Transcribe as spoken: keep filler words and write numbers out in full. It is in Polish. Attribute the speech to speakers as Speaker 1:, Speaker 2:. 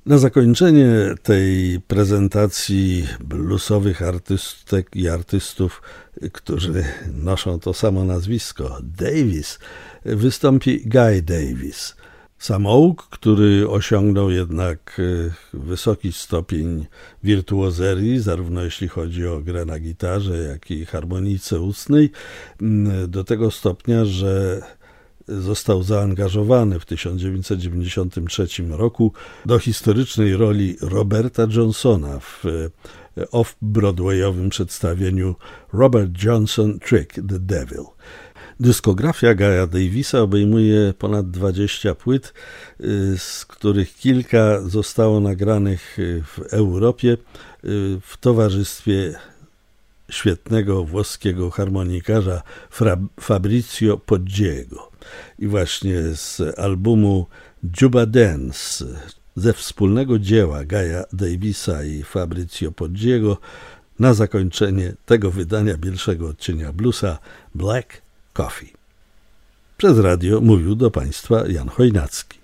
Speaker 1: Na zakończenie tej prezentacji bluesowych artystek i artystów, którzy noszą to samo nazwisko, Davis, wystąpi Guy Davis. Samouk, który osiągnął jednak wysoki stopień wirtuozerii, zarówno jeśli chodzi o grę na gitarze, jak i harmonice ustnej, do tego stopnia, że został zaangażowany w tysiąc dziewięćset dziewięćdziesiątym trzecim roku do historycznej roli Roberta Johnsona w off-broadwayowym przedstawieniu Robert Johnson Trick the Devil. Dyskografia Guy'a Davisa obejmuje ponad dwadzieścia płyt, z których kilka zostało nagranych w Europie w towarzystwie świetnego włoskiego harmonikarza Fabrizio Poggiego. I właśnie z albumu Juba Dance, ze wspólnego dzieła Guy'a Davisa i Fabrizio Poggiego, na zakończenie tego wydania pierwszego odcienia bluesa Black Coffee. Przez radio mówił do Państwa Jan Chojnacki.